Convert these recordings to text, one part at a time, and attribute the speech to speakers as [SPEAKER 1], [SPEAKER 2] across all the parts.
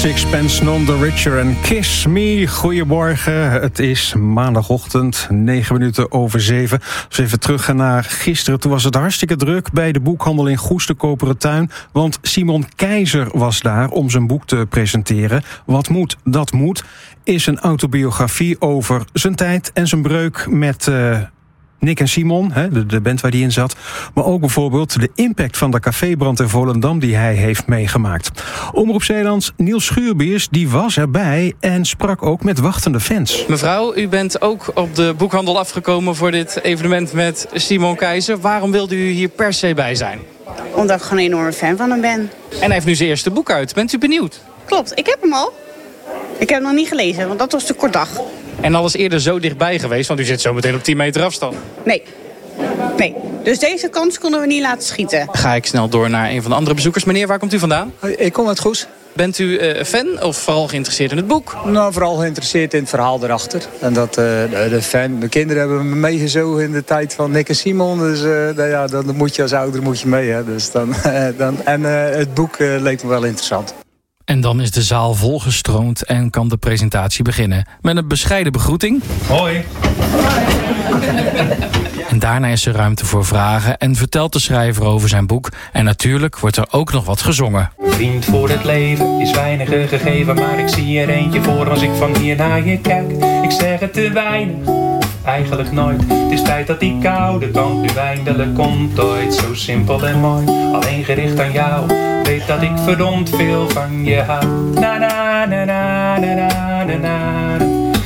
[SPEAKER 1] Sixpence None the Richer en Kiss Me. Goedemorgen, het is maandagochtend, 7:09. Als we even teruggaan naar gisteren, toen was het hartstikke druk bij de boekhandel in Goes, de Koperen Tuin. Want Simon Keizer was daar om zijn boek te presenteren. Wat moet, dat moet, is een autobiografie over zijn tijd en zijn breuk met Nick en Simon, de band waar die in zat. Maar ook bijvoorbeeld de impact van de cafébrand in Volendam die hij heeft meegemaakt. Omroep Zeelands Niels Schuurbiers, die was erbij en sprak ook met wachtende fans.
[SPEAKER 2] Mevrouw, u bent ook op de boekhandel afgekomen voor dit evenement met Simon Keizer. Waarom wilde u hier per se bij zijn?
[SPEAKER 3] Omdat ik gewoon een enorme fan van hem ben.
[SPEAKER 2] En hij heeft nu zijn eerste boek uit. Bent u benieuwd?
[SPEAKER 3] Klopt, ik heb hem al. Ik heb hem nog niet gelezen, want dat was te kort dag.
[SPEAKER 2] En al eens eerder zo dichtbij geweest, want u zit zo meteen op 10 meter afstand.
[SPEAKER 3] Nee. Dus deze kans konden we niet laten schieten.
[SPEAKER 2] Ga ik snel door naar een van de andere bezoekers. Meneer, waar komt u vandaan?
[SPEAKER 4] Ik kom uit Goes.
[SPEAKER 2] Bent u fan of vooral geïnteresseerd in het boek?
[SPEAKER 4] Nou, vooral geïnteresseerd in het verhaal erachter. En dat de kinderen hebben me meegezogen in de tijd van Nick en Simon. Dus dan moet je als ouder mee. Hè. Dus het boek leek me wel interessant.
[SPEAKER 2] En dan is de zaal volgestroomd en kan de presentatie beginnen. Met een bescheiden begroeting.
[SPEAKER 5] Hoi.
[SPEAKER 2] En daarna is er ruimte voor vragen en vertelt de schrijver over zijn boek. En natuurlijk wordt er ook nog wat gezongen.
[SPEAKER 5] Vriend voor het leven is weinig gegeven, maar ik zie er eentje voor als ik van hier naar je kijk. Ik zeg het te weinig, eigenlijk nooit. Het is tijd dat die koude kant nu eindelijk komt. Ooit zo simpel en mooi, alleen gericht aan jou. Weet dat ik verdomd veel van je hou. Na na na na na na na na.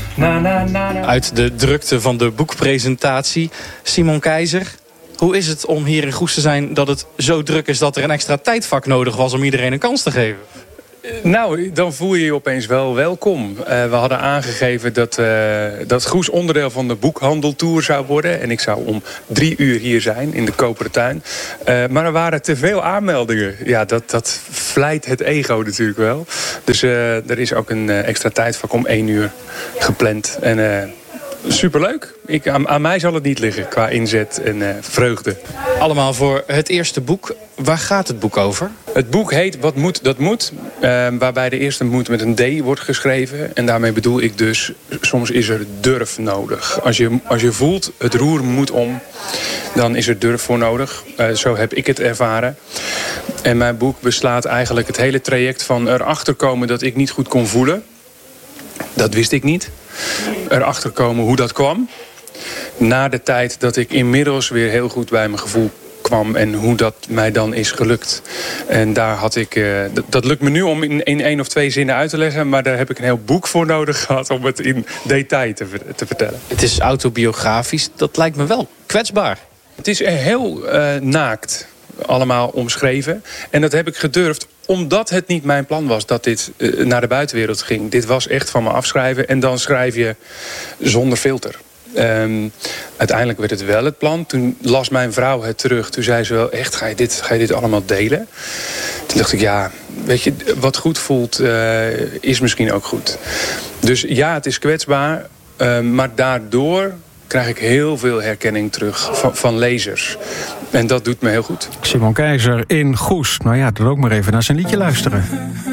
[SPEAKER 2] Uit de drukte van de boekpresentatie. Simon Keizer, hoe is het om hier in Goes te zijn dat het zo druk is dat er een extra tijdvak nodig was om iedereen een kans te geven?
[SPEAKER 6] Nou, dan voel je je opeens wel welkom. We hadden aangegeven dat Goes onderdeel van de boekhandeltour zou worden. En ik zou om 3 uur hier zijn in de Koperen Tuin. Maar er waren te veel aanmeldingen. Ja, dat vlijt het ego natuurlijk wel. Dus er is ook een extra tijdvak om 1 uur gepland. En superleuk. Aan mij zal het niet liggen qua inzet en vreugde.
[SPEAKER 2] Allemaal voor het eerste boek. Waar gaat het boek over?
[SPEAKER 6] Het boek heet Wat moet, dat moet. Waarbij de eerste moet met een D wordt geschreven. En daarmee bedoel ik dus, soms is er durf nodig. Als je voelt, het roer moet om, dan is er durf voor nodig. Zo heb ik het ervaren. En mijn boek beslaat eigenlijk het hele traject van erachter komen dat ik niet goed kon voelen. Dat wist ik niet. Erachter komen hoe dat kwam. Na de tijd dat ik inmiddels weer heel goed bij mijn gevoel kwam en hoe dat mij dan is gelukt. En daar had ik, dat lukt me nu om in 1 of 2 zinnen uit te leggen, maar daar heb ik een heel boek voor nodig gehad om het in detail te vertellen.
[SPEAKER 2] Het is autobiografisch, dat lijkt me wel kwetsbaar.
[SPEAKER 6] Het is heel naakt allemaal omschreven. En dat heb ik gedurfd omdat het niet mijn plan was dat dit naar de buitenwereld ging. Dit was echt van me afschrijven en dan schrijf je zonder filter. Uiteindelijk werd het wel het plan. Toen las mijn vrouw het terug. Toen zei ze wel, echt, ga je dit allemaal delen? Toen dacht ik, ja, weet je, wat goed voelt is misschien ook goed. Dus ja, het is kwetsbaar. Maar daardoor krijg ik heel veel herkenning terug van lezers. En dat doet me heel goed.
[SPEAKER 1] Simon Keizer in Goes. Nou ja, dan ook maar even naar zijn liedje luisteren.